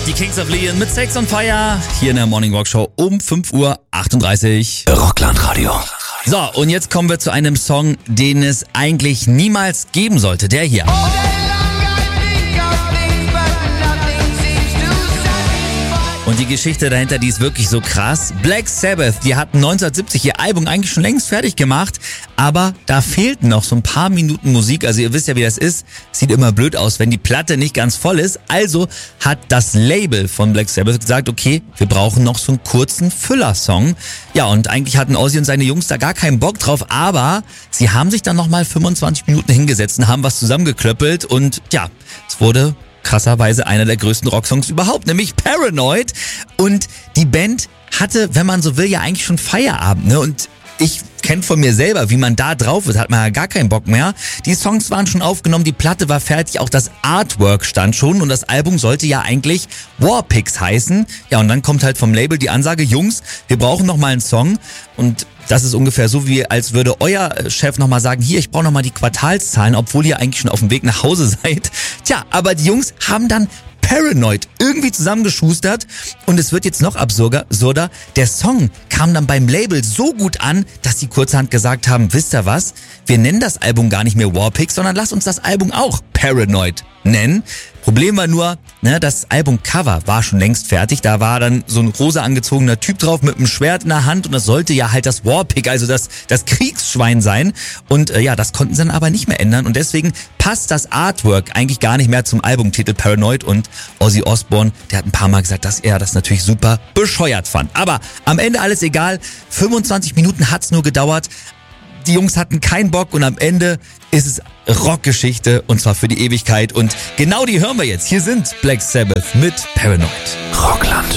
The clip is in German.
Die Kings of Leon mit Sex on Fire hier in der Morning Rock Show um 5:38 Uhr. Rockland-Radio. So, und jetzt kommen wir zu einem Song, den es eigentlich niemals geben sollte. Der hier. Und die Geschichte dahinter, die ist wirklich so krass. Black Sabbath, die hatten 1970 ihr Album eigentlich schon längst fertig gemacht, aber da fehlten noch so ein paar Minuten Musik. Also ihr wisst ja, wie das ist. Sieht immer blöd aus, wenn die Platte nicht ganz voll ist. Also hat das Label von Black Sabbath gesagt, okay, wir brauchen noch so einen kurzen Füller-Song. Ja, und eigentlich hatten Ozzy und seine Jungs da gar keinen Bock drauf, aber sie haben sich dann nochmal 25 Minuten hingesetzt und haben was zusammengeklöppelt und ja, es wurde krasserweise einer der größten Rocksongs überhaupt, nämlich Paranoid. Und die Band hatte, wenn man so will, ja eigentlich schon Feierabend, ne? Und ich kenne von mir selber, wie man da drauf ist, hat man ja gar keinen Bock mehr. Die Songs waren schon aufgenommen, die Platte war fertig, auch das Artwork stand schon und das Album sollte ja eigentlich Warpigs heißen. Ja, und dann kommt halt vom Label die Ansage, Jungs, wir brauchen noch mal einen Song. Und das ist ungefähr so, wie als würde euer Chef nochmal sagen, hier, ich brauche nochmal die Quartalszahlen, obwohl ihr eigentlich schon auf dem Weg nach Hause seid. Tja, aber die Jungs haben dann Paranoid irgendwie zusammengeschustert und es wird jetzt noch absurder. Der Song kam dann beim Label so gut an, dass sie kurzerhand gesagt haben, wisst ihr was, wir nennen das Album gar nicht mehr Warpigs, sondern lasst uns das Album auch Paranoid nennen. Problem war nur, das Albumcover war schon längst fertig. Da war dann so ein rosa angezogener Typ drauf mit einem Schwert in der Hand und das sollte ja halt das Warpig, also das Kriegsschwein sein. Und das konnten sie dann aber nicht mehr ändern und deswegen passt das Artwork eigentlich gar nicht mehr zum Albumtitel Paranoid und Ozzy Osbourne, der hat ein paar Mal gesagt, dass er das natürlich super bescheuert fand. Aber am Ende alles egal, 25 Minuten hat's nur gedauert. Die Jungs hatten keinen Bock und am Ende ist es Rockgeschichte und zwar für die Ewigkeit und genau die hören wir jetzt. Hier sind Black Sabbath mit Paranoid. Rockland.